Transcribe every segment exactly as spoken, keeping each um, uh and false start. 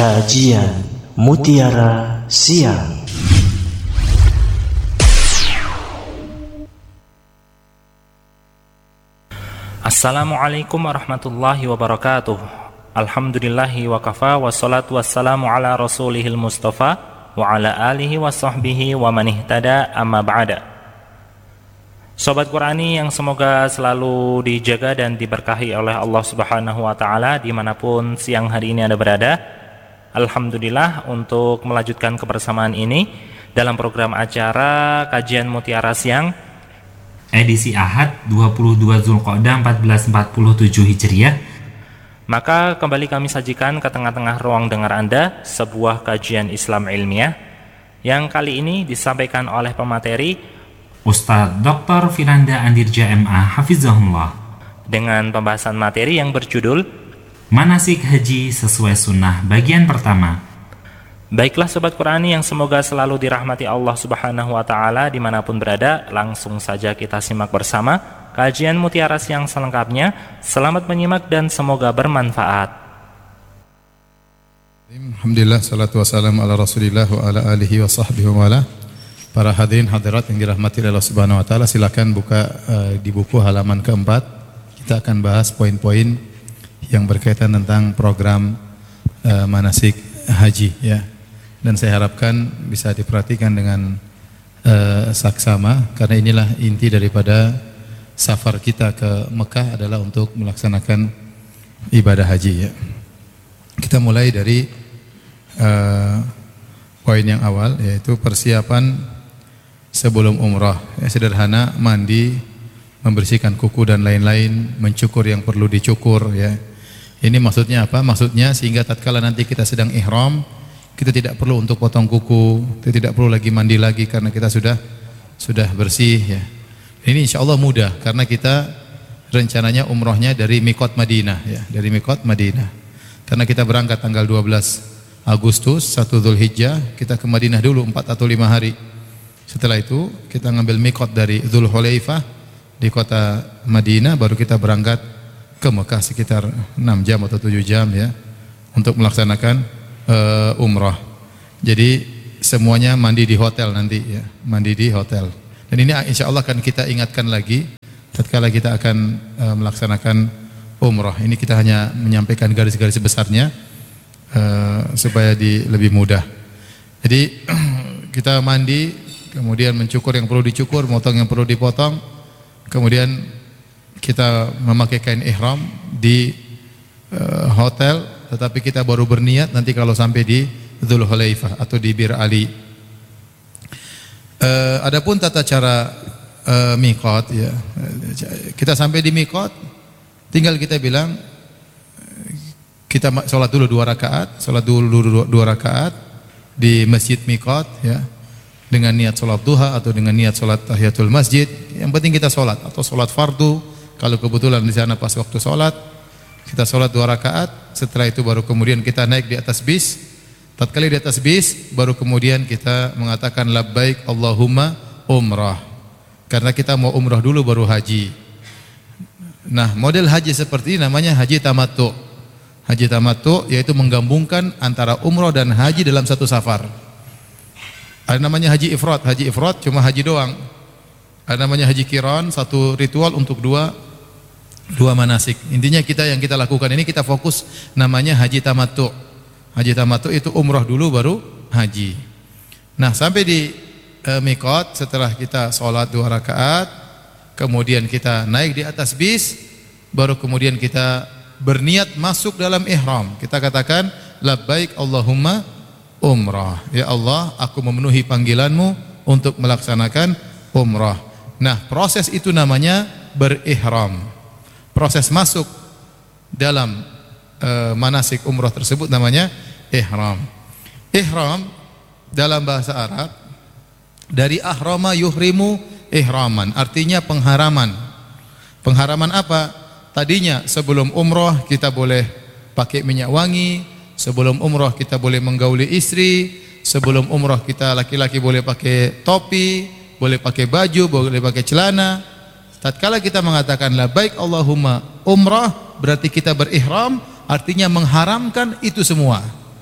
Kajian Mutiara Siang. Assalamualaikum warahmatullahi wabarakatuh. Alhamdulillahi wa kafa, wassalatu wassalamu ala rasulihil mustafa wa ala alihi wa sahbihi wa man ihtada, amma ba'da. Sobat Qurani yang semoga selalu dijaga dan diberkahi oleh Allah Subhanahu wa ta'ala dimanapun siang hari ini Anda berada. Alhamdulillah, untuk melanjutkan kebersamaan ini dalam program acara Kajian Mutiara Siang edisi Ahad dua puluh dua Zulqa'dah seribu empat ratus empat puluh tujuh Hijriah. Maka kembali kami sajikan ke tengah-tengah ruang dengar Anda sebuah kajian Islam ilmiah yang kali ini disampaikan oleh pemateri Ustadz Doktor Firanda Andirja M A Hafizahullah, dengan pembahasan materi yang berjudul Manasik Haji Sesuai Sunnah bagian pertama. Baiklah Sobat Qurani yang semoga selalu dirahmati Allah Subhanahu wa ta'ala dimanapun berada, langsung saja kita simak bersama kajian Mutiara Siang selengkapnya. Selamat menyimak dan semoga bermanfaat. Alhamdulillah, salatu wassalamu ala rasulillah wa ala alihi wa sahbihi wa ala. Para hadirin hadirat yang dirahmati Allah Subhanahu wa ta'ala, silakan buka uh, di buku halaman keempat. Kita akan bahas poin-poin yang berkaitan tentang program uh, manasik haji, ya. Dan saya harapkan bisa diperhatikan dengan uh, saksama, karena inilah inti daripada safar kita ke Mekah adalah untuk melaksanakan ibadah haji, ya. Kita mulai dari uh, poin yang awal, yaitu persiapan sebelum umrah. Ya, sederhana, mandi, membersihkan kuku dan lain-lain, mencukur yang perlu dicukur, ya. Ini maksudnya apa? Maksudnya sehingga tatkala nanti kita sedang ihram, kita tidak perlu untuk potong kuku, kita tidak perlu lagi mandi lagi karena kita sudah sudah bersih, ya. Ini insya Allah mudah karena kita rencananya umrohnya dari Miqat Madinah, ya, dari Miqat Madinah. Karena kita berangkat tanggal dua belas Agustus, satu Dzulhijjah, kita ke Madinah dulu empat atau lima hari. Setelah itu kita ngambil Miqat dari Dzulhulaifah di kota Madinah, baru kita berangkat ke Mekah sekitar enam jam atau tujuh jam, ya, untuk melaksanakan uh, umrah. Jadi semuanya mandi di hotel nanti, ya, mandi di hotel. Dan ini insya Allah akan kita ingatkan lagi tatkala kita akan uh, melaksanakan umrah. Ini kita hanya menyampaikan garis-garis besarnya uh, supaya di lebih mudah. Jadi kita mandi, kemudian mencukur yang perlu dicukur, motong yang perlu dipotong, kemudian kita memakai kain ihram di uh, hotel, tetapi kita baru berniat nanti kalau sampai di Dzulhulaifah atau di Bir Ali. Uh, adapun tata cara uh, miqat, ya, kita sampai di miqat, tinggal kita bilang kita sholat dulu dua rakaat, sholat dulu dua, dua rakaat di masjid miqat, ya, dengan niat sholat duha atau dengan niat sholat tahiyatul masjid. Yang penting kita sholat atau sholat fardu. Kalau kebetulan di sana pas waktu sholat, kita sholat dua rakaat. Setelah itu baru kemudian kita naik di atas bis. Tatkala di atas bis, baru kemudian kita mengatakan labbaik Allahumma umrah. Karena kita mau umrah dulu baru haji. Nah, model haji seperti ini namanya haji tamattu. Haji tamattu yaitu menggabungkan antara umrah dan haji dalam satu safar. Ada namanya haji ifrat. Haji ifrat cuma haji doang. Ada namanya haji qiran, satu ritual untuk dua dua manasik. Intinya kita yang kita lakukan ini kita fokus namanya haji tamattu. Haji tamattu itu umrah dulu baru haji. Nah, sampai di e, miqat, setelah kita sholat dua rakaat, kemudian kita naik di atas bis, baru kemudian kita berniat masuk dalam ihram. Kita katakan labbaik Allahumma umrah. Ya Allah, aku memenuhi panggilanmu untuk melaksanakan umrah. Nah, proses itu namanya berihram. Proses masuk dalam e, manasik umrah tersebut namanya ihram. Ihram dalam bahasa Arab dari ahrama yuhrimu ihraman, artinya pengharaman. Pengharaman apa? Tadinya sebelum umrah kita boleh pakai minyak wangi, sebelum umrah kita boleh menggauli istri, sebelum umrah kita laki-laki boleh pakai topi, boleh pakai baju, boleh pakai celana. Tatkala kita mengatakan labbaik Allahumma umrah, berarti kita berihram, artinya mengharamkan itu semua.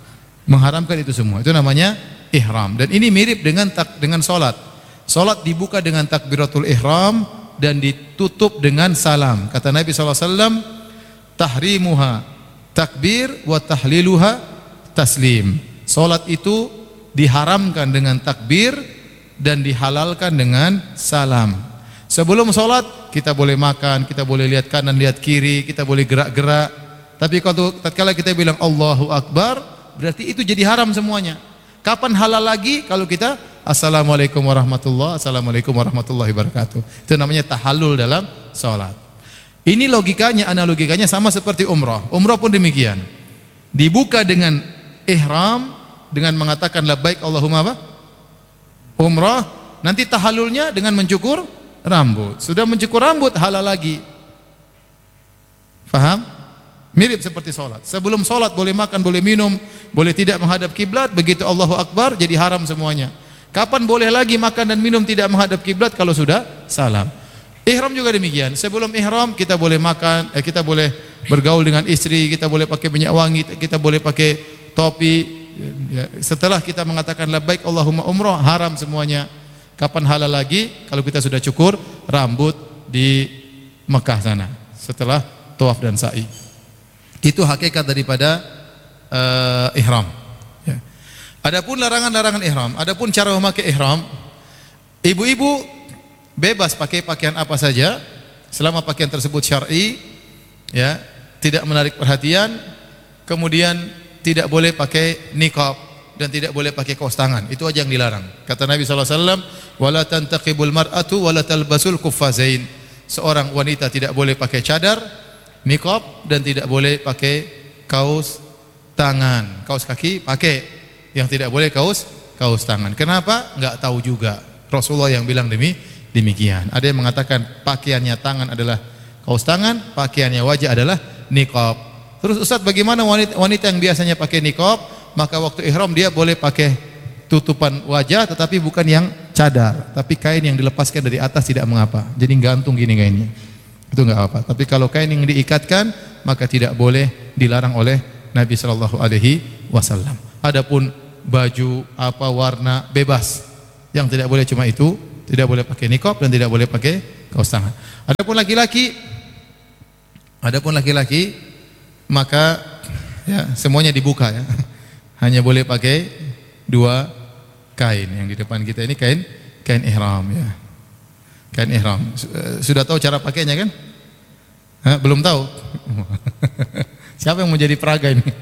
mengharamkan itu semua. Itu namanya ihram. Dan ini mirip dengan tak, dengan salat. Salat dibuka dengan takbiratul ihram dan ditutup dengan salam. Kata Nabi sallallahu alaihi wasallam, tahrimuha takbir wa tahliluha taslim. Salat itu diharamkan dengan takbir dan dihalalkan dengan salam. Sebelum salat kita boleh makan, kita boleh lihat kanan, lihat kiri, kita boleh gerak-gerak. Tapi kalau tatkala kita bilang Allahu Akbar, berarti itu jadi haram semuanya. Kapan halal lagi? Kalau kita Assalamualaikum warahmatullahi Assalamualaikum warahmatullahi wabarakatuh. Itu namanya tahallul dalam salat. Ini logikanya, analogikanya sama seperti umrah. Umrah pun demikian. Dibuka dengan ihram, dengan mengatakan labbaik Allahumma apa? Umrah. Nanti tahallulnya dengan mencukur rambut. Sudah mencukur rambut halal lagi. Faham? Mirip seperti salat. Sebelum salat boleh makan, boleh minum, boleh tidak menghadap kiblat. Begitu Allahu Akbar jadi haram semuanya. Kapan boleh lagi makan dan minum tidak menghadap kiblat? Kalau sudah salam. Ihram juga demikian. Sebelum ihram kita boleh makan, eh, kita boleh bergaul dengan istri, kita boleh pakai minyak wangi, kita boleh pakai topi. Ya, setelah kita mengatakan labbaik Allahumma umrah, haram semuanya. Kapan halal lagi? Kalau kita sudah cukur rambut di Mekah sana setelah tawaf dan sa'i. Itu hakikat daripada uh, ihram. Ya. Adapun larangan-larangan ihram, adapun cara memakai ihram, ibu-ibu bebas pakai pakaian apa saja selama pakaian tersebut syar'i, ya, tidak menarik perhatian. Kemudian tidak boleh pakai niqab dan tidak boleh pakai kaos tangan. Itu aja yang dilarang. Kata Nabi sallallahu alaihi wasallam, wala tantaqibul mar'atu wala talbasul quffazain. Seorang wanita tidak boleh pakai cadar, niqab, dan tidak boleh pakai kaos tangan. Kaos kaki pakai, yang tidak boleh kaos kaos tangan. Kenapa? Enggak tahu juga. Rasulullah yang bilang demi demikian. Ada yang mengatakan pakaiannya tangan adalah kaos tangan, pakaiannya wajah adalah niqab. Terus Ustaz, bagaimana wanita, wanita yang biasanya pakai niqab? Maka waktu ihram dia boleh pakai tutupan wajah tetapi bukan yang cadar, tapi kain yang dilepaskan dari atas tidak mengapa. Jadi gantung gini kainnya. Itu enggak apa. Tapi kalau kain yang diikatkan maka tidak boleh, dilarang oleh Nabi sallallahu alaihi wasallam. Adapun baju apa warna bebas. Yang tidak boleh cuma itu, tidak boleh pakai niqab dan tidak boleh pakai kaos tangan. Adapun laki-laki Adapun laki-laki maka ya semuanya dibuka ya. Hanya boleh pakai dua kain. Yang di depan kita ini kain kain ihram ya. Kain ihram. Sudah tahu cara pakainya kan? Hah, belum tahu? Siapa yang mau jadi peraga ini?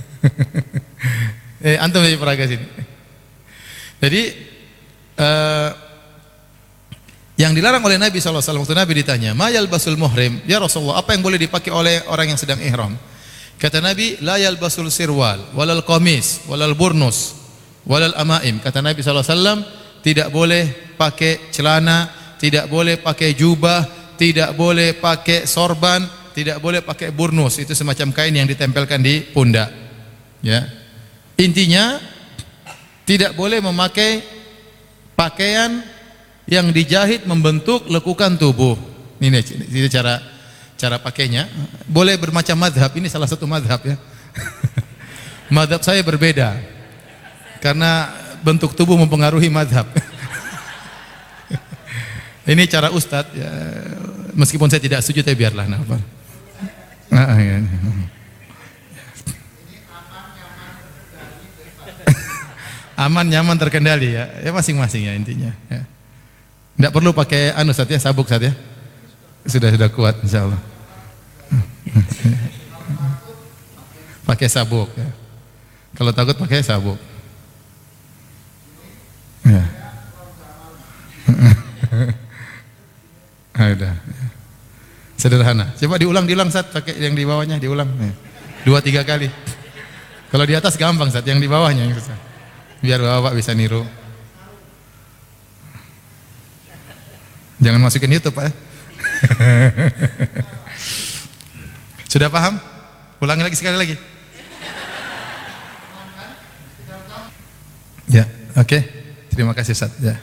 eh antum jadi peraga sini. Jadi uh, yang dilarang oleh Nabi sallallahu alaihi wasallam, waktu Nabi ditanya, "Ma yalbasul muhrim?" Ya Rasulullah, apa yang boleh dipakai oleh orang yang sedang ihram? Kata Nabi, "La yalbasul sirwal, walal qamis, walal burnus, walal amaim." Kata Nabi sallallahu alaihi wasallam, tidak boleh pakai celana, tidak boleh pakai jubah, tidak boleh pakai sorban, tidak boleh pakai burnus. Itu semacam kain yang ditempelkan di pundak. Ya. Intinya tidak boleh memakai pakaian yang dijahit membentuk lekukan tubuh. Ini, ini cara cara pakainya. Boleh bermacam madhab. Ini salah satu madhab ya. Madhab saya berbeda karena bentuk tubuh mempengaruhi madhab. Ini cara ustadz ya. Meskipun saya tidak setuju, tapi biarlah. Nah, apa? Nah, ya. Aman, nyaman, terkendali ya. Ya masing-masing ya intinya ya. Tidak perlu pakai anu Ustaz ya, sabuk Ustaz ya. Sudah sudah kuat insyaallah. Pakai sabuk ya. Kalau takut pakai sabuk. Ya. Ada. Sederhana. Coba diulang-diulang Ustaz, pakai yang di bawahnya diulang. Ya. Dua tiga kali. Kalau di atas gampang Ustaz, yang di bawahnya yang susah. Biar Bapak bisa niru. Jangan masukin YouTube Pak ya. Sudah paham? Ulangi lagi sekali lagi. Ya, oke. Okay. Terima kasih Ustaz. Ya.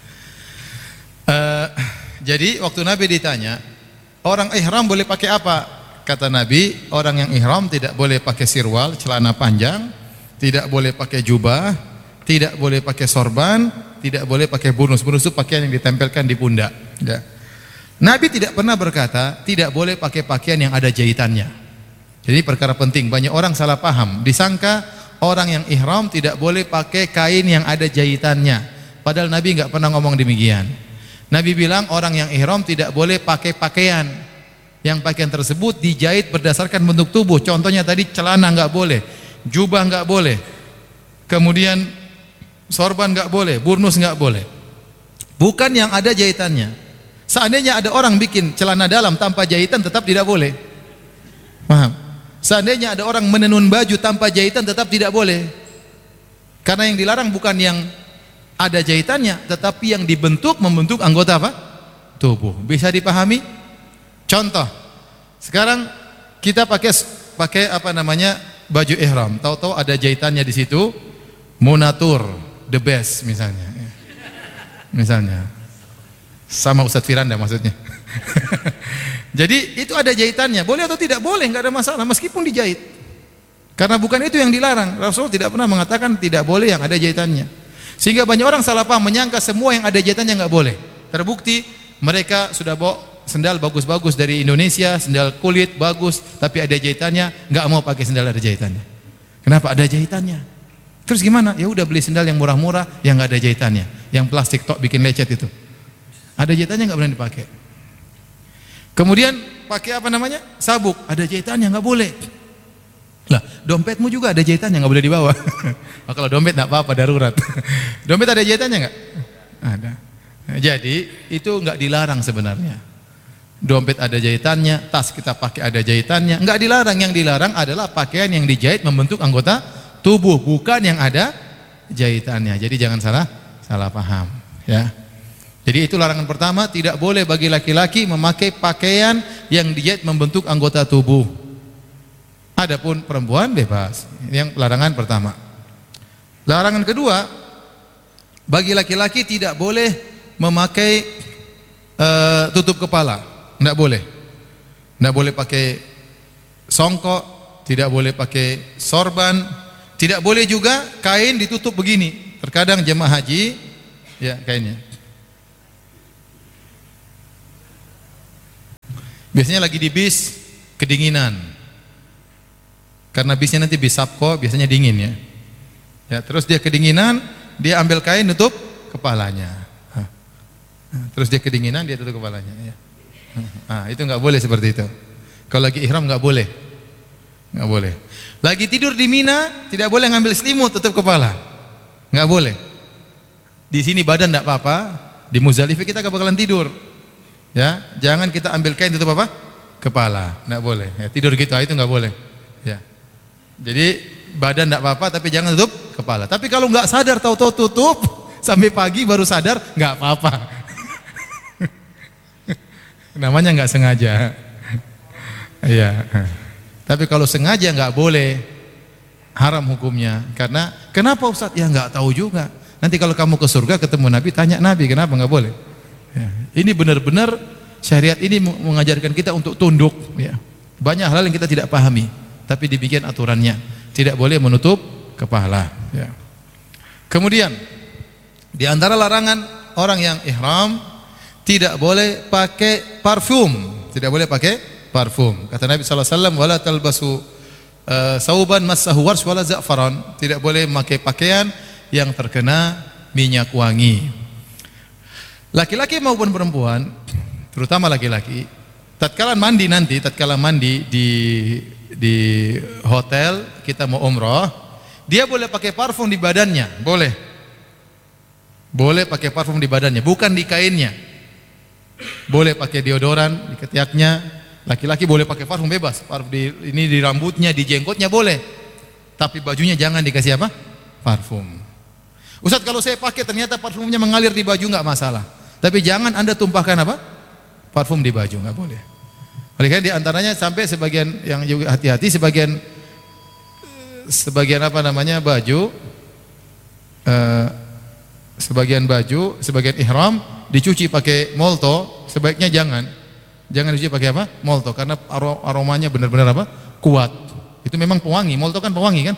Uh, jadi waktu Nabi ditanya, orang ihram boleh pakai apa? Kata Nabi, orang yang ihram tidak boleh pakai sirwal, celana panjang, tidak boleh pakai jubah, tidak boleh pakai sorban, tidak boleh pakai burnus. Burnus itu pakaian yang ditempelkan di pundak. Ya. Nabi tidak pernah berkata tidak boleh pakai pakaian yang ada jahitannya. Jadi perkara penting, banyak orang salah paham. Disangka orang yang ihram tidak boleh pakai kain yang ada jahitannya. Padahal Nabi enggak pernah ngomong demikian. Nabi bilang orang yang ihram tidak boleh pakai pakaian yang pakaian tersebut dijahit berdasarkan bentuk tubuh. Contohnya tadi celana enggak boleh, jubah enggak boleh, kemudian sorban enggak boleh, burnus enggak boleh. Bukan yang ada jahitannya. Seandainya ada orang bikin celana dalam tanpa jahitan tetap tidak boleh. Paham? Seandainya ada orang menenun baju tanpa jahitan tetap tidak boleh. Karena yang dilarang bukan yang ada jahitannya, tetapi yang dibentuk membentuk anggota apa? Tubuh. Bisa dipahami? Contoh. Sekarang kita pakai pakai apa namanya? Baju ihram. Tahu-tahu ada jahitannya di situ. Munatur, the best misalnya. Misalnya. Sama Ustadz Firanda maksudnya. Jadi itu ada jahitannya, boleh atau tidak boleh, enggak ada masalah meskipun dijahit. Karena bukan itu yang dilarang. Rasul tidak pernah mengatakan tidak boleh yang ada jahitannya. Sehingga banyak orang salah paham menyangka semua yang ada jahitannya enggak boleh. Terbukti mereka sudah bawa sendal bagus-bagus dari Indonesia, sendal kulit bagus, tapi ada jahitannya, enggak mau pakai sendal ada jahitannya. Kenapa? Ada jahitannya. Terus gimana? Ya udah beli sendal yang murah-murah yang enggak ada jahitannya, yang plastik tok bikin lecet itu. Ada jahitannya enggak boleh dipakai. Kemudian pakai apa namanya? Sabuk, ada jahitannya enggak boleh. Lah, dompetmu juga ada jahitannya enggak boleh dibawa. Oh, kalau dompet enggak apa-apa darurat. Dompet ada jahitannya enggak? Ada. Jadi, itu enggak dilarang sebenarnya. Dompet ada jahitannya, tas kita pakai ada jahitannya, enggak dilarang. Yang dilarang adalah pakaian yang dijahit membentuk anggota tubuh, bukan yang ada jahitannya. Jadi jangan salah salah paham, ya. Jadi itu larangan pertama, tidak boleh bagi laki-laki memakai pakaian yang dijahit membentuk anggota tubuh. Adapun perempuan bebas. Yang larangan pertama. Larangan kedua, bagi laki-laki tidak boleh memakai uh, tutup kepala. Tidak boleh. Tidak boleh pakai songkok, tidak boleh pakai sorban, tidak boleh juga kain ditutup begini. Terkadang jemaah haji, ya kainnya. Biasanya lagi di bis, kedinginan. Karena bisnya nanti bis Sabco, biasanya dingin ya. Ya, terus dia kedinginan, dia ambil kain tutup kepalanya. Terus dia kedinginan, dia tutup kepalanya. Ya. Ah, itu enggak boleh seperti itu. Kalau lagi ihram enggak boleh. Enggak boleh. Lagi tidur di Mina, tidak boleh ngambil selimut tutup kepala. Enggak boleh. Di sini badan enggak apa-apa, di Muzdalifah kita enggak bakalan tidur. Ya, jangan kita ambil kain tutup apa? Kepala, enggak boleh. Ya, tidur gitu itu enggak boleh. Ya. Jadi badan enggak apa-apa tapi jangan tutup kepala. Tapi kalau enggak sadar tahu-tahu tutup sampai pagi baru sadar, enggak apa-apa. Namanya enggak sengaja. Iya. Tapi kalau sengaja enggak boleh. Haram hukumnya. Karena kenapa Ustaz? Ya enggak tahu juga. Nanti kalau kamu ke surga ketemu Nabi, tanya Nabi kenapa enggak boleh. Ya, ini benar-benar syariat ini mengajarkan kita untuk tunduk. Ya. Banyak hal yang kita tidak pahami, tapi dibikin aturannya. Tidak boleh menutup kepala. Ya. Kemudian di antara larangan orang yang ihram tidak boleh pakai parfum. Tidak boleh pakai parfum. Kata Nabi sallallahu alaihi wasallam, "Wala talbasu uh, sauban massahu warsh wala za'faran." Tidak boleh memakai pakaian yang terkena minyak wangi. Laki-laki maupun perempuan, terutama laki-laki, tatkala mandi nanti, tatkala mandi di di hotel, kita mau umroh, dia boleh pakai parfum di badannya, boleh. Boleh pakai parfum di badannya, bukan di kainnya. Boleh pakai deodoran di ketiaknya. Laki-laki boleh pakai parfum bebas, parfum di ini di rambutnya, di jenggotnya boleh. Tapi bajunya jangan dikasih apa? Parfum. Ustaz, kalau saya pakai ternyata parfumnya mengalir di baju enggak masalah. Tapi jangan Anda tumpahkan apa? Parfum di baju, enggak boleh. Oleh karena di antaranya sampai sebagian yang juga hati-hati, sebagian sebagian apa namanya baju, eh, sebagian baju, sebagian ihram dicuci pakai molto, sebaiknya jangan. Jangan dicuci pakai apa? Molto, karena aromanya benar-benar apa? Kuat. Itu memang pewangi, molto kan pewangi kan?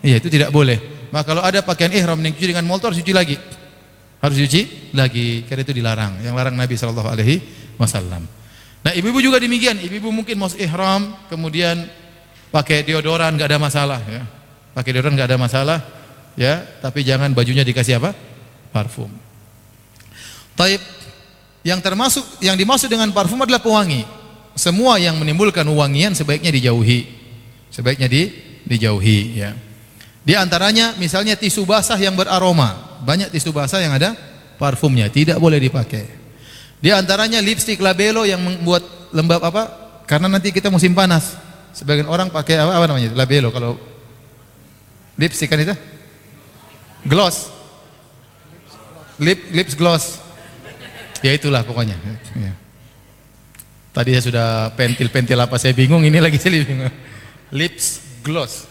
Iya, itu tidak boleh. Maka kalau ada pakaian ihram yang dicuci dengan molto harus cuci lagi. Harus cuci lagi, karena itu dilarang. Yang larang Nabi sallallahu alaihi wasallam. Nah, ibu-ibu juga demikian. Ibu-ibu mungkin mau ihram, kemudian pakai deodoran, enggak ada masalah ya. Pakai deodoran enggak ada masalah ya, tapi jangan bajunya dikasih apa? Parfum. Taib, yang termasuk yang dimaksud dengan parfum adalah pewangi. Semua yang menimbulkan wangian sebaiknya dijauhi. Sebaiknya di dijauhi ya. Di antaranya misalnya tisu basah yang beraroma. Banyak tisu basah yang ada parfumnya, tidak boleh dipakai. Di antaranya lipstik labelo yang membuat lembab apa? Karena nanti kita musim panas. Sebagian orang pakai apa, apa namanya? Labelo kalau lipstik kan itu? Gloss. Lip lips gloss. Ya itulah pokoknya. Ya. Tadi saya sudah pentil-pentil apa saya bingung, ini lagi saya bingung. Lips gloss.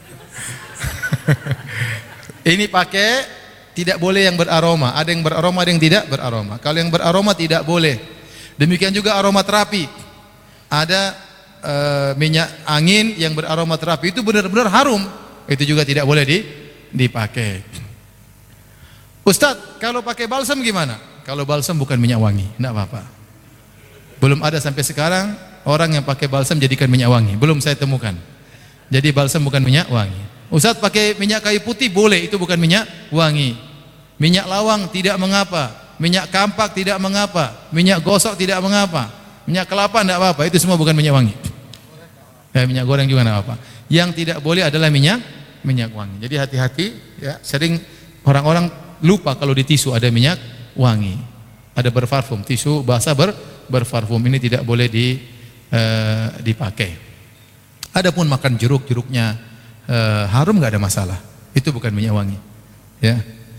Ini pakai tidak boleh yang beraroma. Ada yang beraroma, ada yang tidak beraroma. Kalau yang beraroma tidak boleh. Demikian juga aroma terapi. Ada e, minyak angin yang beraroma terapi itu benar-benar harum. Itu juga tidak boleh di, dipakai. Ustadz, kalau pakai balsam gimana? Kalau balsam bukan minyak wangi, tidak apa-apa. Belum ada sampai sekarang orang yang pakai balsam jadikan minyak wangi. Belum saya temukan. Jadi balsam bukan minyak wangi. Ustadz pakai minyak kayu putih boleh, itu bukan minyak wangi. Minyak lawang tidak mengapa. Minyak kampak tidak mengapa. Minyak gosok tidak mengapa. Minyak kelapa tidak apa-apa. Itu semua bukan minyak wangi. Eh, minyak goreng juga tidak apa-apa. Yang tidak boleh adalah minyak minyak wangi. Jadi hati-hati ya. Sering orang-orang lupa kalau di tisu ada minyak wangi, ada berparfum, tisu basah ber, berparfum, ini tidak boleh di, uh, dipakai. Adapun makan jeruk, jeruknya uh, harum nggak ada masalah, itu bukan minyak wangi, ya,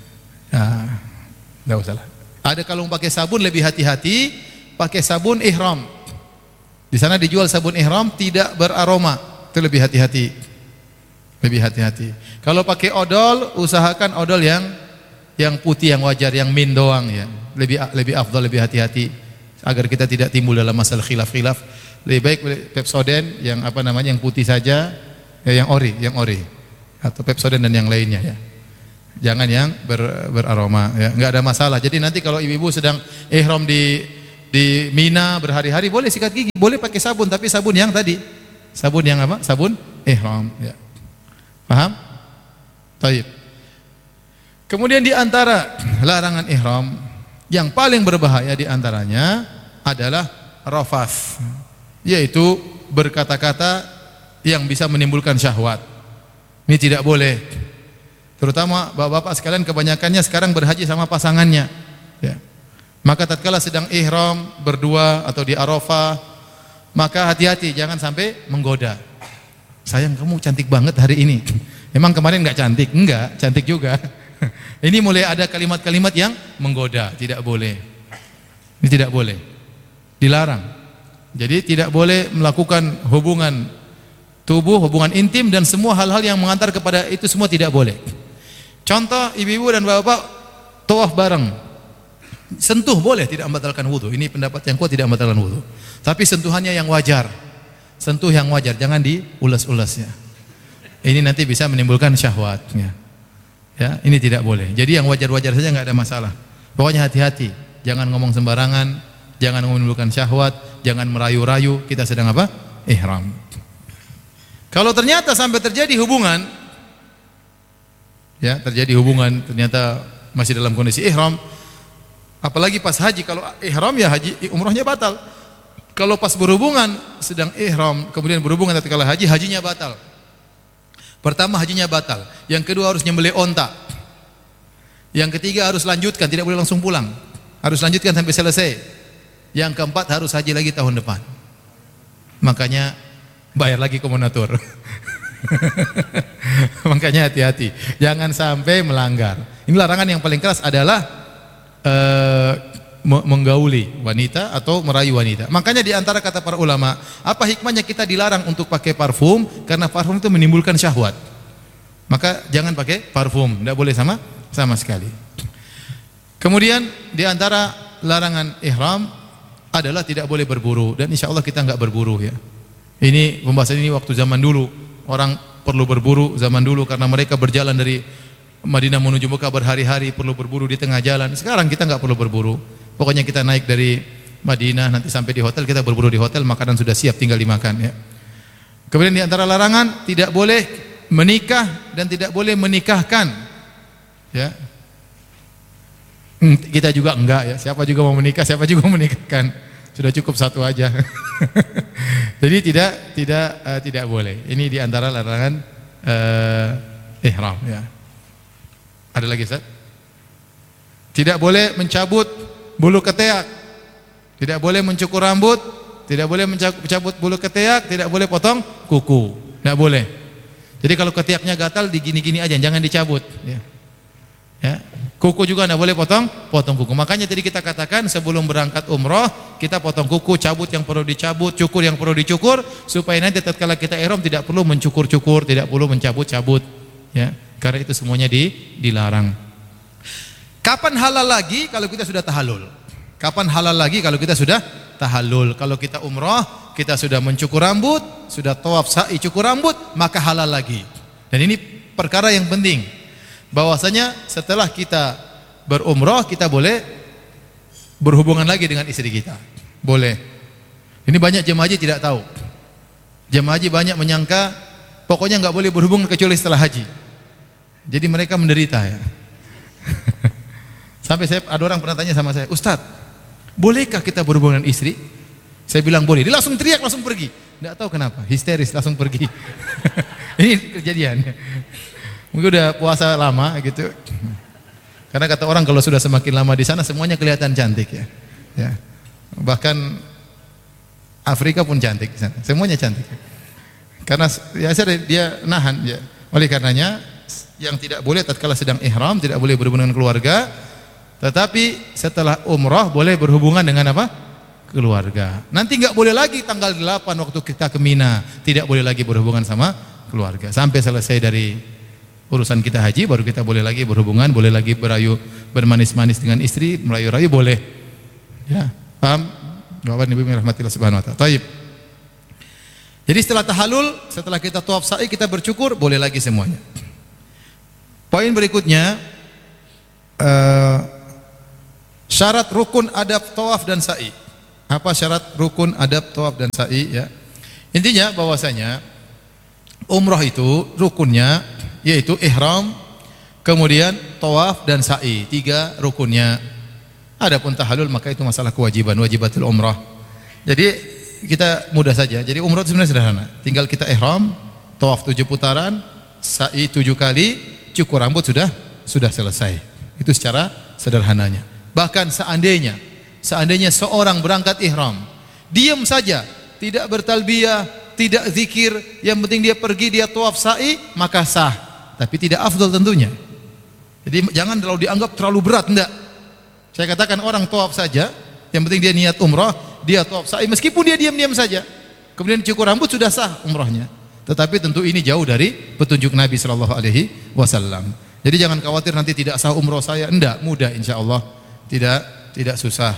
nggak uh, usah lah. Ada kalau pakai sabun lebih hati-hati, pakai sabun ihram. Di sana dijual sabun ihram tidak beraroma, itu lebih hati-hati, lebih hati-hati. Kalau pakai odol, usahakan odol yang yang putih, yang wajar, yang min doang ya. Lebih lebih afdal, lebih hati-hati agar kita tidak timbul dalam masalah khilaf-khilaf. Lebih baik Pepsodent yang apa namanya yang putih saja, ya, yang ori, yang ori. Atau Pepsodent dan yang lainnya ya. Jangan yang ber, beraroma ya. Enggak ada masalah. Jadi nanti kalau ibu-ibu sedang ihram di di Mina berhari-hari boleh sikat gigi, boleh pakai sabun, tapi sabun yang tadi. Sabun yang apa? Sabun ihram ya. Paham? Baik. Kemudian di antara larangan ihram yang paling berbahaya di antaranya adalah rafas, yaitu berkata-kata yang bisa menimbulkan syahwat. Ini tidak boleh. Terutama bapak-bapak sekalian kebanyakannya sekarang berhaji sama pasangannya. Ya. Maka tatkala sedang ihram berdua atau di Arafah, maka hati-hati jangan sampai menggoda. Sayang kamu cantik banget hari ini. Emang kemarin nggak cantik? Enggak, cantik juga. Ini mulai ada kalimat-kalimat yang menggoda, tidak boleh. Ini tidak boleh. Dilarang. Jadi tidak boleh melakukan hubungan tubuh, hubungan intim dan semua hal-hal yang mengantar kepada itu semua tidak boleh. Contoh ibu-ibu dan bapak tawaf bareng. Sentuh boleh, tidak membatalkan wudu. Ini pendapat yang kuat, tidak membatalkan wudu. Tapi sentuhannya yang wajar. Sentuh yang wajar, jangan diulas-ulasnya. Ini nanti bisa menimbulkan syahwatnya. Ya, ini tidak boleh. Jadi yang wajar-wajar saja nggak ada masalah. Pokoknya hati-hati, jangan ngomong sembarangan, jangan menimbulkan syahwat, jangan merayu-rayu. Kita sedang apa? Ihram. Kalau ternyata sampai terjadi hubungan, ya terjadi hubungan, ternyata masih dalam kondisi ihram, apalagi pas haji, kalau ihram ya haji, umrohnya batal. Kalau pas berhubungan sedang ihram, kemudian berhubungan tatkala haji, hajinya batal. Pertama hajinya batal, yang kedua harus nyembelih onta, yang ketiga harus lanjutkan, tidak boleh langsung pulang, harus lanjutkan sampai selesai, yang keempat harus haji lagi tahun depan. Makanya bayar lagi komunator. Makanya hati-hati, jangan sampai melanggar. Ini larangan yang paling keras adalah uh, menggauli wanita atau merayu wanita. Makanya di antara kata para ulama, apa hikmahnya kita dilarang untuk pakai parfum? Karena parfum itu menimbulkan syahwat. Maka jangan pakai parfum, tidak boleh sama sama sekali. Kemudian di antara larangan ihram adalah tidak boleh berburu, dan insya Allah kita enggak berburu ya. Ini pembahasan ini waktu zaman dulu orang perlu berburu zaman dulu karena mereka berjalan dari Madinah menuju Mekah berhari-hari, perlu berburu di tengah jalan. Sekarang kita enggak perlu berburu. Pokoknya kita naik dari Madinah, nanti sampai di hotel kita berburu di hotel, makanan sudah siap tinggal dimakan ya. Kemudian di antara larangan, tidak boleh menikah dan tidak boleh menikahkan. Ya. Kita juga enggak ya. Siapa juga mau menikah, siapa juga mau menikahkan. Sudah cukup satu aja. Jadi tidak tidak uh, tidak boleh. Ini di antara larangan uh, ihram ya. Ada lagi, Ustaz? Tidak boleh mencabut bulu ketiak. Tidak boleh mencukur rambut, tidak boleh mencabut bulu ketiak, tidak boleh potong kuku. Tidak boleh. Jadi kalau ketiaknya gatal digini-gini aja, jangan dicabut ya. Ya. Kuku juga tidak boleh potong, potong kuku. Makanya tadi kita katakan sebelum berangkat umroh kita potong kuku, cabut yang perlu dicabut, cukur yang perlu dicukur, supaya nanti tatkala kita ihram tidak perlu mencukur-cukur, tidak perlu mencabut-cabut, ya. Karena itu semuanya di, dilarang. Kapan halal lagi kalau kita sudah tahallul? Kapan halal lagi kalau kita sudah tahallul? Kalau kita umroh, kita sudah mencukur rambut, sudah tawaf sa'i cukur rambut, maka halal lagi. Dan ini perkara yang penting. Bahwasanya setelah kita berumroh kita boleh berhubungan lagi dengan istri kita. Boleh. Ini banyak jemaah haji tidak tahu. Jemaah haji banyak menyangka pokoknya enggak boleh berhubungan kecuali setelah haji. Jadi mereka menderita ya. Sampai saya ada orang pernah tanya sama saya, "Ustaz, bolehkah kita berhubungan dengan istri?" Saya bilang boleh. Dia langsung teriak, langsung pergi. Enggak tahu kenapa, histeris langsung pergi. Ini kejadian. Mungkin udah puasa lama gitu. Karena kata orang kalau sudah semakin lama di sana semuanya kelihatan cantik ya. Ya. Bahkan Afrika pun cantik di sana. Semuanya cantik. Karena ya dia nahan ya. Oleh karenanya yang tidak boleh tatkala sedang ihram tidak boleh berhubungan dengan keluarga. Tetapi setelah umrah boleh berhubungan dengan apa? Keluarga. Nanti enggak boleh lagi tanggal delapan waktu kita ke Mina, tidak boleh lagi berhubungan sama keluarga. Sampai selesai dari urusan kita haji baru kita boleh lagi berhubungan, boleh lagi berayu, bermanis-manis dengan istri, merayu-rayu boleh. Ya, paham? Bapak Ibu yang rahmatillah subhanahu wa ta'ala. Baik. Jadi setelah tahallul, setelah kita tawaf sa'i, kita bercukur, boleh lagi semuanya. Poin berikutnya, uh, syarat rukun adab tawaf dan sa'i. Apa syarat rukun adab tawaf dan sa'i ya? Intinya bahwasanya umrah itu rukunnya yaitu ihram, kemudian tawaf dan sa'i, tiga rukunnya. Adapun tahallul maka itu masalah kewajiban, wajibatul umrah. Jadi kita mudah saja. Jadi umrah itu sebenarnya sederhana. Tinggal kita ihram, tawaf tujuh putaran, sa'i tujuh kali, cukur rambut sudah sudah selesai. Itu secara sederhananya. Bahkan seandainya seandainya seorang berangkat ihram, diam saja, tidak bertalbiyah, tidak zikir, yang penting dia pergi dia tawaf sa'i, maka sah. Tapi tidak afdal tentunya. Jadi jangan terlalu dianggap terlalu berat, enggak. Saya katakan orang tawaf saja, yang penting dia niat umrah, dia tawaf sa'i meskipun dia diam-diam saja. Kemudian cukur rambut sudah sah umrahnya. Tetapi tentu ini jauh dari petunjuk Nabi sallallahu alaihi wasallam. Jadi jangan khawatir nanti tidak sah umrah saya, enggak, mudah insyaallah. Tidak tidak susah.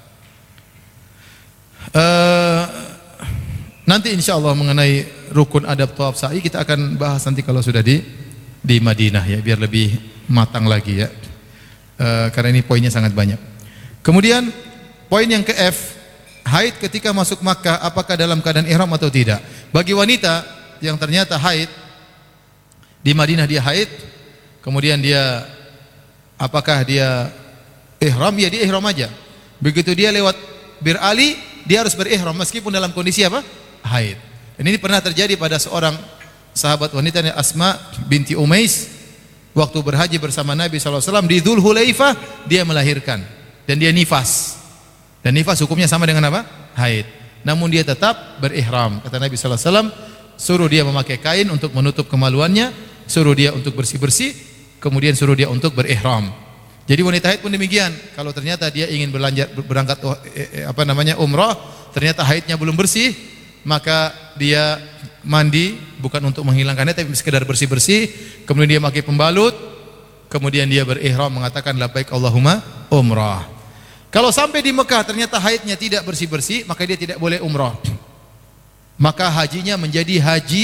Uh, nanti insyaallah mengenai rukun adab tawaf sa'i kita akan bahas nanti kalau sudah di di Madinah ya, biar lebih matang lagi ya. Uh, karena ini poinnya sangat banyak. Kemudian poin yang ke F, haid ketika masuk Makkah apakah dalam keadaan ihram atau tidak? Bagi wanita yang ternyata haid di Madinah, dia haid, kemudian dia apakah dia ihram? Ya dia ihram aja. Begitu dia lewat Bir Ali, dia harus berihram meskipun dalam kondisi apa? Haid. Dan ini pernah terjadi pada seorang sahabat wanita Asma binti Umais waktu berhaji bersama Nabi sallallahu alaihi wasallam di Dzul Hulaifah, dia melahirkan dan dia nifas. Dan nifas hukumnya sama dengan apa? Haid. Namun dia tetap berihram. Kata Nabi sallallahu alaihi wasallam, suruh dia memakai kain untuk menutup kemaluannya, suruh dia untuk bersih-bersih, kemudian suruh dia untuk berihram. Jadi wanita haid pun demikian. Kalau ternyata dia ingin berlanjut berangkat eh, apa namanya umrah, ternyata haidnya belum bersih, maka dia mandi bukan untuk menghilangkannya tapi sekedar bersih-bersih, kemudian dia pakai pembalut, kemudian dia berihram mengatakan labbaik Allahumma umrah. Kalau sampai di Mekah ternyata haidnya tidak bersih-bersih, maka dia tidak boleh umrah. Maka hajinya menjadi haji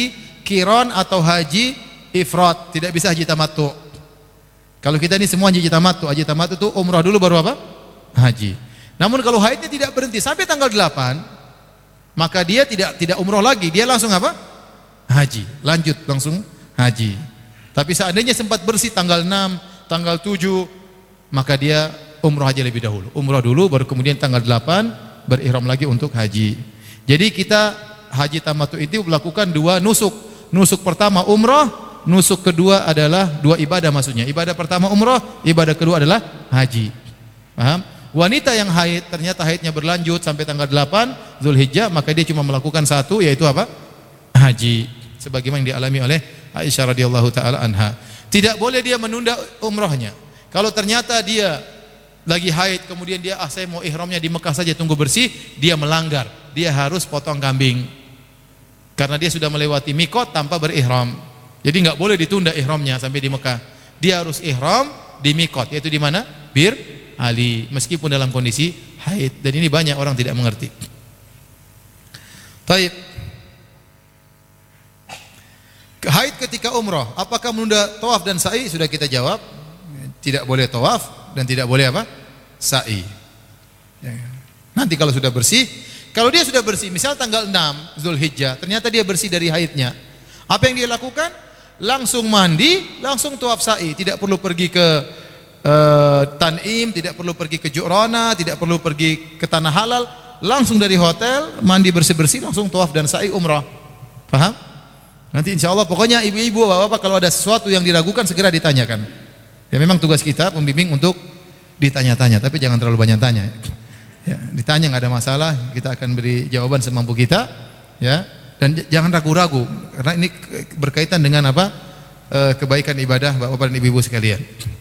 qiran atau haji ifrad, tidak bisa haji tamattu. Kalau kita ini semua haji tamattu, haji tamattu itu umrah dulu baru apa? Haji. Namun kalau haidnya tidak berhenti sampai tanggal delapan, maka dia tidak tidak umrah lagi, dia langsung apa? Haji. Lanjut langsung haji. Tapi seandainya sempat bersih tanggal enam, tanggal tujuh, maka dia umrah haji lebih dahulu. Umrah dulu baru kemudian tanggal delapan berihram lagi untuk haji. Jadi kita haji tamattu itu melakukan dua nusuk. Nusuk pertama umrah, nusuk kedua adalah dua ibadah maksudnya. Ibadah pertama umrah, ibadah kedua adalah haji. Paham? Wanita yang haid ternyata haidnya berlanjut sampai tanggal delapan Zulhijjah, maka dia cuma melakukan satu, yaitu apa? Haji. Sebagaimana yang dialami oleh Aisyah radhiyallahu taala anha. Tidak boleh dia menunda umrahnya. Kalau ternyata dia lagi haid, kemudian dia ah saya mau ihramnya di Mekah saja tunggu bersih, dia melanggar. Dia harus potong kambing. Karena dia sudah melewati mikot tanpa berihram. Jadi enggak boleh ditunda ihramnya sampai di Mekah. Dia harus ihram di mikot, yaitu di mana? Bir Ali, meskipun dalam kondisi haid. Dan ini banyak orang tidak mengerti. Taib. Haid ketika umrah, apakah menunda tawaf dan sa'i? Sudah kita jawab. Tidak boleh tawaf dan tidak boleh apa? Sa'i. Nanti kalau sudah bersih, kalau dia sudah bersih, misal tanggal enam Zulhijjah, ternyata dia bersih dari haidnya. Apa yang dia lakukan? Langsung mandi, langsung tawaf sa'i. Tidak perlu pergi ke uh, Tan'im, tidak perlu pergi ke Ju'rana, tidak perlu pergi ke tanah halal. Langsung dari hotel, mandi bersih-bersih, langsung tawaf dan sa'i umrah. Paham? Nanti insya Allah, pokoknya ibu-ibu, bapak-bapak, kalau ada sesuatu yang diragukan segera ditanyakan. Ya memang tugas kita pembimbing untuk ditanya-tanya, tapi jangan terlalu banyak tanya. Ya, ditanya nggak ada masalah, kita akan beri jawaban semampu kita, ya. Dan jangan ragu-ragu, karena ini berkaitan dengan apa? E, kebaikan ibadah bapak-bapak dan ibu-ibu sekalian.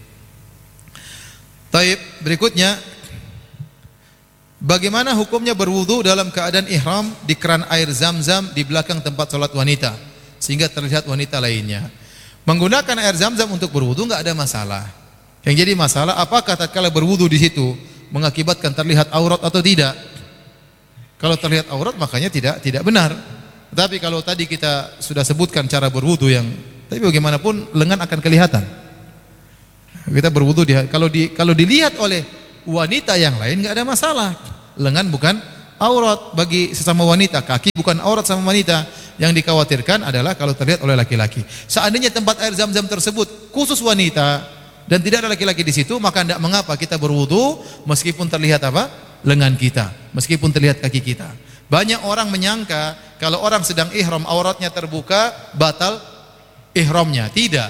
Taib, berikutnya, bagaimana hukumnya berwudu dalam keadaan ihram di keran air Zam-Zam di belakang tempat sholat wanita, sehingga terlihat wanita lainnya? Menggunakan air Zam-Zam untuk berwudu nggak ada masalah. Yang jadi masalah, apakah tatkala berwudu di situ mengakibatkan terlihat aurat atau tidak? Kalau terlihat aurat, makanya tidak tidak benar. Tapi kalau tadi kita sudah sebutkan cara berwudu yang, tapi bagaimanapun lengan akan kelihatan. Kita berwudu di, kalau di kalau dilihat oleh wanita yang lain nggak ada masalah. Lengan bukan aurat bagi sesama wanita, kaki bukan aurat sama wanita. Yang dikhawatirkan adalah kalau terlihat oleh laki-laki. Seandainya tempat air Zam-Zam tersebut khusus wanita dan tidak ada laki-laki di situ, maka tidak mengapa kita berwudu meskipun terlihat apa? Lengan kita, meskipun terlihat kaki kita. Banyak orang menyangka kalau orang sedang ihram auratnya terbuka batal ihramnya. Tidak.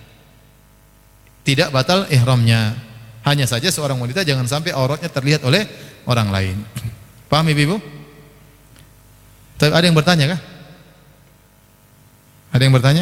Tidak batal ihramnya. Hanya saja seorang wanita jangan sampai auratnya terlihat oleh orang lain. Paham ibu-ibu? Ada yang bertanya kah? Ada yang bertanya?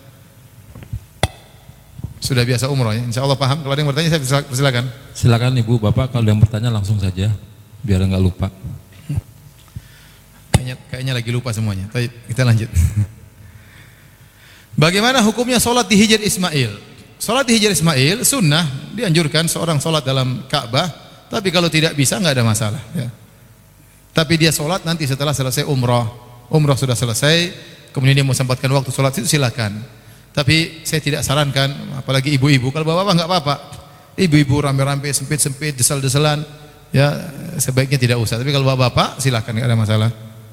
Sudah biasa umroh ya, insya Allah paham. Kalau ada yang bertanya saya persilakan. Silakan ibu, bapak, kalau ada yang bertanya langsung saja, biar enggak lupa. Kayaknya, kayaknya lagi lupa semuanya. Baik, kita lanjut. Bagaimana hukumnya sholat di Hijr Ismail? Sholat di Hijr Ismail sunnah, dianjurkan seorang sholat dalam Ka'bah. Tapi kalau tidak bisa nggak ada masalah. Ya. Tapi dia sholat nanti setelah selesai umrah. Umrah sudah selesai, kemudian dia mau sempatkan waktu sholat itu silakan. Tapi saya tidak sarankan, apalagi ibu-ibu. Kalau bapak-bapak nggak apa-apa. Ibu-ibu rame-rame, sempit-sempit, desal-desalan, ya sebaiknya tidak usah. Tapi kalau bapak-bapak silakan, nggak ada masalah.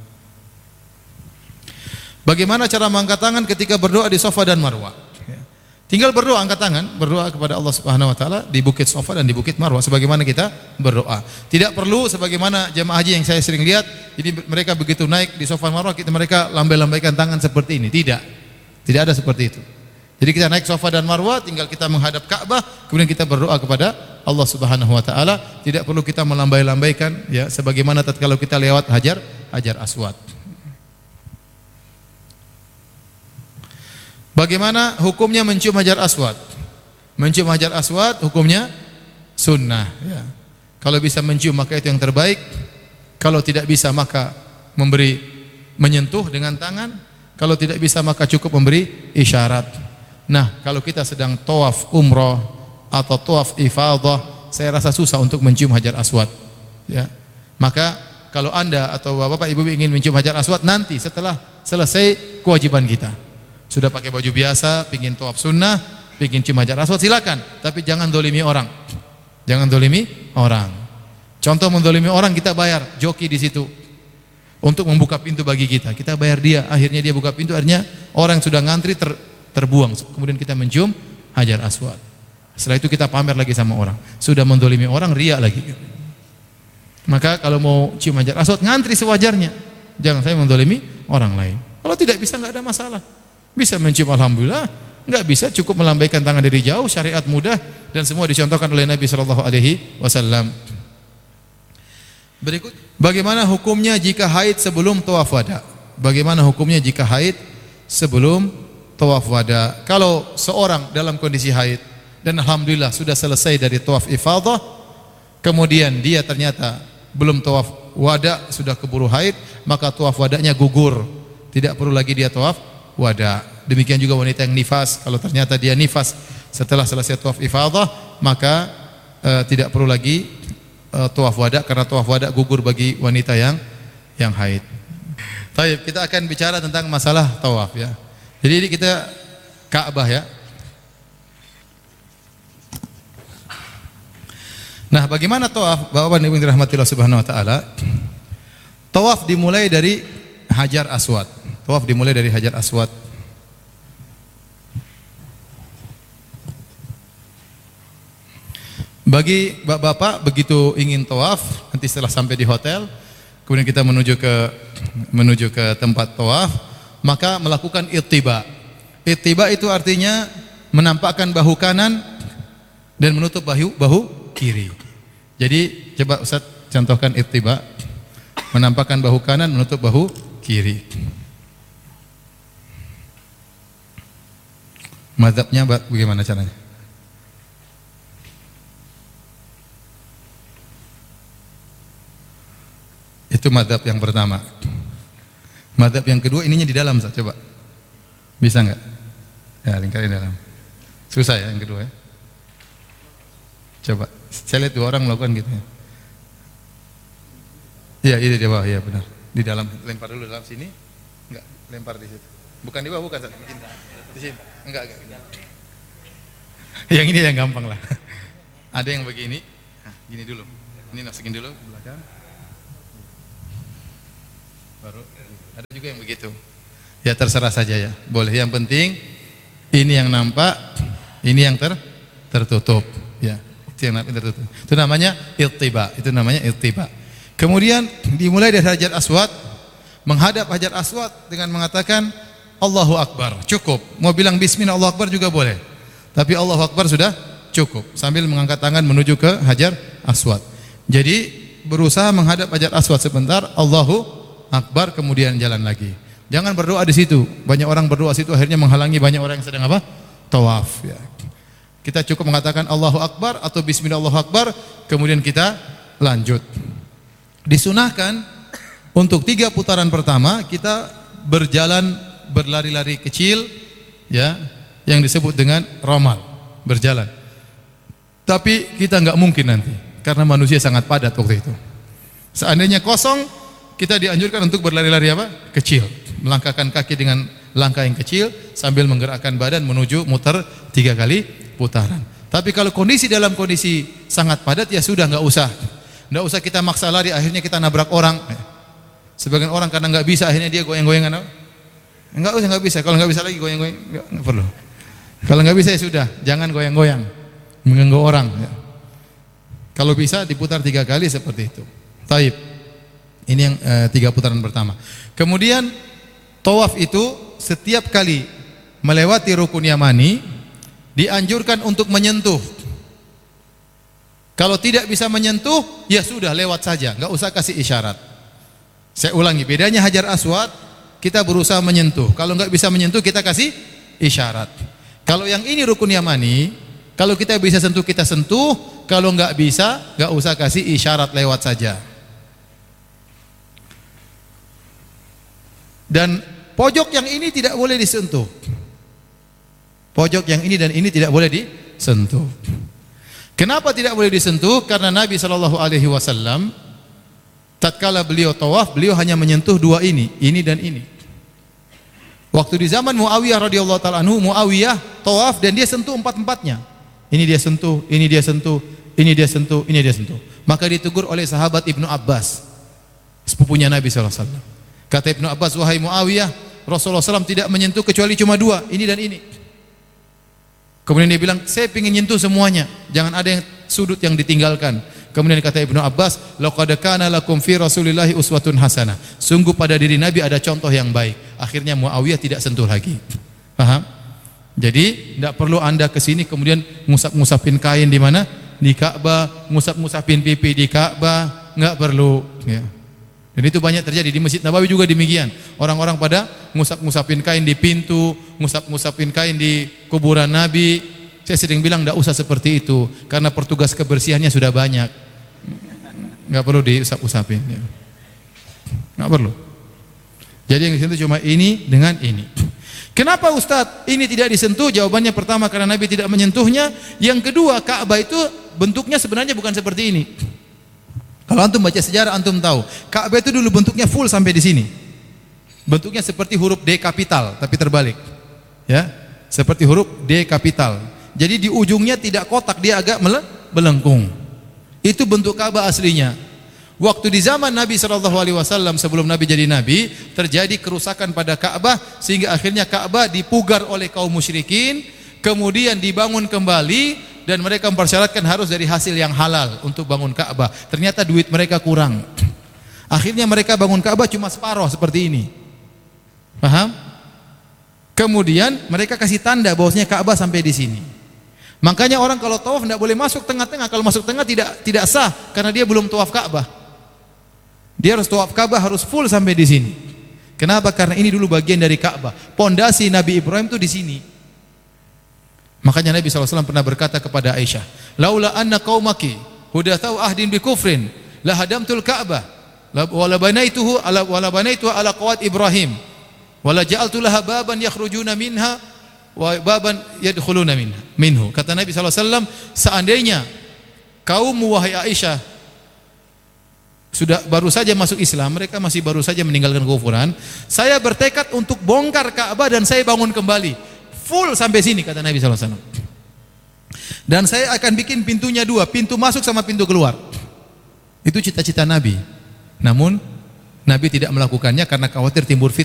Bagaimana cara mengangkat tangan ketika berdoa di Safa dan Marwah? Tinggal berdoa, angkat tangan, berdoa kepada Allah Subhanahu wa taala di Bukit Safa dan di Bukit Marwah sebagaimana kita berdoa. Tidak perlu sebagaimana jemaah haji yang saya sering lihat, jadi mereka begitu naik di Safa dan Marwah kita mereka lambai-lambaikan tangan seperti ini. Tidak. Tidak ada seperti itu. Jadi kita naik Safa dan Marwah tinggal kita menghadap Ka'bah, kemudian kita berdoa kepada Allah Subhanahu wa taala, tidak perlu kita melambai-lambaikan ya sebagaimana tatkala kita lewat Hajar Hajar Aswad. Bagaimana hukumnya mencium Hajar Aswad? Mencium Hajar Aswad hukumnya sunnah. Ya. Kalau bisa mencium maka itu yang terbaik. Kalau tidak bisa maka memberi menyentuh dengan tangan. Kalau tidak bisa maka cukup memberi isyarat. Nah, kalau kita sedang tawaf umrah atau tawaf ifadah, saya rasa susah untuk mencium Hajar Aswad. Ya. Maka kalau anda atau bapak ibu ingin mencium Hajar Aswad nanti setelah selesai kewajiban kita. Sudah pakai baju biasa, pingin tawaf sunnah, pingin cium hajar aswad, silakan. Tapi jangan dolimi orang. Jangan dolimi orang. Contoh mendolimi orang, kita bayar joki di situ untuk membuka pintu bagi kita. Kita bayar dia, akhirnya dia buka pintu, akhirnya orang yang sudah ngantri ter, terbuang. Kemudian kita mencium hajar aswad. Setelah itu kita pamer lagi sama orang. Sudah mendolimi orang, riak lagi. Maka kalau mau cium hajar aswad, ngantri sewajarnya. Jangan saya mendolimi orang lain. Kalau tidak bisa, nggak ada masalah. Bisa mencium alhamdulillah, enggak bisa cukup melambaikan tangan dari jauh, syariat mudah dan semua dicontohkan oleh Nabi sallallahu alaihi wasallam. Berikut, bagaimana hukumnya jika haid sebelum tawaf wada? Bagaimana hukumnya jika haid sebelum tawaf wada? Kalau seorang dalam kondisi haid dan alhamdulillah sudah selesai dari tawaf ifadah, kemudian dia ternyata belum tawaf wada, sudah keburu haid, maka tawaf wadanya gugur. Tidak perlu lagi dia tawaf wada. Demikian juga wanita yang nifas, kalau ternyata dia nifas setelah selesai tawaf ifadah, maka uh, tidak perlu lagi uh, tawaf wada, karena tawaf wada gugur bagi wanita yang yang haid. Baik, kita akan bicara tentang masalah tawaf ya. Jadi ini kita Ka'bah ya. Nah, bagaimana tawaf? Bapak Ibu yang dirahmati Allah Subhanahu wa taala. Tawaf dimulai dari Hajar Aswad. Tawaf dimulai dari Hajar Aswad. Bagi bapak-bapak begitu ingin tawaf, nanti setelah sampai di hotel, kemudian kita menuju ke menuju ke tempat tawaf, maka melakukan ittiba. Ittiba itu artinya menampakkan bahu kanan dan menutup bahu bahu kiri. Jadi coba Ustaz contohkan ittiba. Menampakkan bahu kanan, menutup bahu kiri. Mazhabnya bagaimana caranya? Itu mazhab yang pertama. Mazhab yang kedua, ininya di dalam, coba. Bisa enggak? Ya, lingkarin dalam. Susah ya yang kedua ya. Coba. Saya lihat dua orang melakukan gitu ya. Iya, ini di bawah, iya benar. Di dalam, lempar dulu dalam sini. Enggak, lempar di situ. Bukan di bawah, bukan. Di sini. Enggak, enggak. Yang ini yang gampang lah. Ada yang begini. Nah, gini dulu. Ini masukin dulu ke belakang. Baru ada juga yang begitu. Ya terserah saja ya. Boleh. Yang penting ini yang nampak, ini yang ter tertutup. Ya, itu yang tertutup. Itu namanya ittiba. Itu namanya ittiba. Kemudian dimulai dari Hajar Aswad, menghadap Hajar Aswad dengan mengatakan Allahu Akbar. Cukup. Mau bilang Bismillah Allahu Akbar juga boleh. Tapi Allahu Akbar sudah cukup. Sambil mengangkat tangan menuju ke Hajar Aswad. Jadi berusaha menghadap Hajar Aswad sebentar, Allahu Akbar, kemudian jalan lagi. Jangan berdoa di situ. Banyak orang berdoa situ akhirnya menghalangi banyak orang yang sedang apa? Tawaf ya. Kita cukup mengatakan Allahu Akbar atau Bismillah Allahu Akbar, kemudian kita lanjut. Disunahkan untuk tiga putaran pertama kita berjalan berlari-lari kecil ya, yang disebut dengan romal, berjalan. Tapi kita enggak mungkin nanti karena manusia sangat padat waktu itu. Seandainya kosong, kita dianjurkan untuk berlari-lari apa? Kecil. Melangkahkan kaki dengan langkah yang kecil sambil menggerakkan badan menuju muter tiga kali putaran. Tapi kalau kondisi dalam kondisi sangat padat, ya sudah, enggak usah. Enggak usah kita maksa lari, akhirnya kita nabrak orang. Sebagian orang karena enggak bisa akhirnya dia goyang-goyangan. Enggak usah, enggak bisa. Kalau enggak bisa lagi goyang-goyang, enggak, enggak perlu. Kalau enggak bisa ya sudah, jangan goyang-goyang, mengganggu orang. Ya. Kalau bisa diputar tiga kali seperti itu. Taib. Ini yang e, tiga putaran pertama. Kemudian tawaf itu setiap kali melewati rukun yamani dianjurkan untuk menyentuh. Kalau tidak bisa menyentuh, ya sudah lewat saja, enggak usah kasih isyarat. Saya ulangi, bedanya Hajar Aswad kita berusaha menyentuh. Kalau enggak bisa menyentuh kita kasih isyarat. Kalau yang ini rukun yamani, kalau kita bisa sentuh kita sentuh, kalau enggak bisa enggak usah kasih isyarat, lewat saja. Dan pojok yang ini tidak boleh disentuh. Pojok yang ini dan ini tidak boleh disentuh. Kenapa tidak boleh disentuh? Karena Nabi shallallahu alaihi wasallam tatkala beliau tawaf, beliau hanya menyentuh dua ini, ini dan ini. Waktu di zaman Muawiyah radhiyallahu taala anhu, Muawiyah tawaf dan dia sentuh empat-empatnya. Ini dia sentuh, ini dia sentuh, ini dia sentuh, ini dia sentuh. Maka ditegur oleh sahabat Ibnu Abbas, sepupunya Nabi sallallahu alaihi wasallam. Kata Ibnu Abbas, wahai Muawiyah, Rasulullah sallallahu alaihi wasallam tidak menyentuh kecuali cuma dua, ini dan ini. Kemudian dia bilang, saya ingin nyentuh semuanya, jangan ada yang sudut yang ditinggalkan. Kemudian kata Ibnu Abbas, laqad kana lakum fi Rasulillahi uswatun hasanah. Sungguh pada diri Nabi ada contoh yang baik. Akhirnya Muawiyah tidak sentuh lagi. Paham? Jadi tidak perlu anda ke sini kemudian ngusap-ngusapin kain di mana? Di Ka'bah, ngusap-ngusapin pipi di Ka'bah, enggak perlu, ya. Dan itu banyak terjadi di Masjid Nabawi juga demikian. Orang-orang pada ngusap-ngusapin kain di pintu, ngusap-ngusapin kain di kuburan Nabi. Saya sering bilang tidak usah seperti itu karena petugas kebersihannya sudah banyak. Enggak perlu diusap-usapin, ya. Enggak perlu. Jadi yang disentuh cuma ini dengan ini. Kenapa Ustaz ini tidak disentuh? Jawabannya pertama karena Nabi tidak menyentuhnya. Yang kedua, Ka'bah itu bentuknya sebenarnya bukan seperti ini. Kalau antum baca sejarah antum tahu, Ka'bah itu dulu bentuknya full sampai di sini. Bentuknya seperti huruf D kapital tapi terbalik. Ya, seperti huruf D kapital. Jadi di ujungnya tidak kotak, dia agak melengkung. Itu bentuk Ka'bah aslinya. Waktu di zaman Nabi shallallahu alaihi wasallam sebelum Nabi jadi Nabi, terjadi kerusakan pada Ka'bah sehingga akhirnya Ka'bah dipugar oleh kaum musyrikin, kemudian dibangun kembali dan mereka mempersyaratkan harus dari hasil yang halal untuk bangun Ka'bah. Ternyata duit mereka kurang. Akhirnya mereka bangun Ka'bah cuma separuh seperti ini. Paham? Kemudian mereka kasih tanda bahwasanya Ka'bah sampai di sini. Makanya orang kalau tawaf tidak boleh masuk tengah-tengah. Kalau masuk tengah tidak tidak sah karena dia belum tawaf Ka'bah. Dia harus tawaf Ka'bah harus full sampai di sini. Kenapa? Karena ini dulu bagian dari Ka'bah. Pondasi Nabi Ibrahim itu di sini. Makanya Nabi shallallahu alaihi wasallam pernah berkata kepada Aisyah, "Laula anna qaumaki hudatsau ahdin bi kufrin la hadamtul Ka'bah wa la banaituhu ala wa la banaituhu ala qawat Ibrahim wa la ja'altu laha baban yakhrujuna minha wa baban yadkhuluna minha minhu." Kata Nabi shallallahu alaihi wasallam, seandainya kaum wahai Aisyah sudah baru saja masuk Islam, mereka masih baru saja meninggalkan kekufuran, saya bertekad untuk bongkar Ka'bah dan saya bangun kembali full sampai sini, kata Nabi shallallahu alaihi wasallam. Dan saya akan bikin pintunya dua, pintu masuk sama pintu keluar. Itu cita-cita Nabi. Namun Nabi tidak melakukannya karena khawatir timbul fitnah.